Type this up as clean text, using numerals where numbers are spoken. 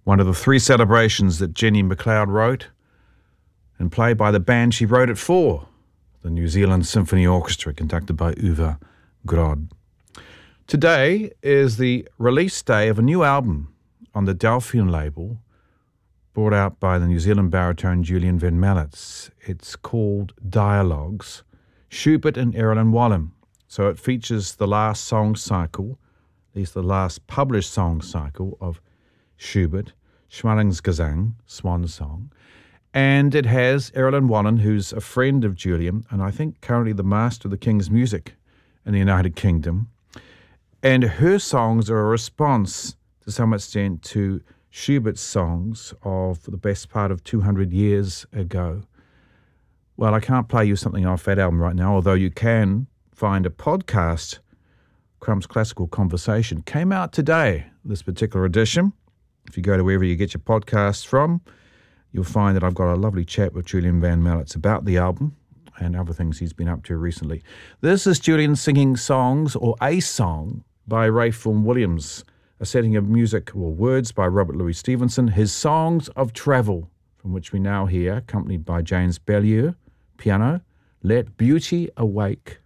one of the three celebrations that Jenny McLeod wrote and played by the band she wrote it for, the New Zealand Symphony Orchestra, conducted by Uwe Grod. Today is the release day of a new album on the Delphian label, brought out by the New Zealand baritone Julian Van Mallets. It's called Dialogues, Schubert and Erilyn Wallin. So it features the last song cycle, at least the last published song cycle of Schubert, Schwalingsgesang, Swan Song. And it has Erilyn Wallin, who's a friend of Julian, and I think currently the master of the King's Music in the United Kingdom. And her songs are a response, to some extent, to Schubert's songs of the best part of 200 years ago. Well, I can't play you something off that album right now, although you can find a podcast, Crumb's Classical Conversation, came out today, this particular edition. If you go to wherever you get your podcasts from, you'll find that I've got a lovely chat with Julian Van Mallets about the album and other things he's been up to recently. This is Julian singing songs, or a song, by Ralph Vaughan Williams, a setting of music or words by Robert Louis Stevenson, his Songs of Travel, from which we now hear, accompanied by James Bellieu, piano, Let Beauty Awake.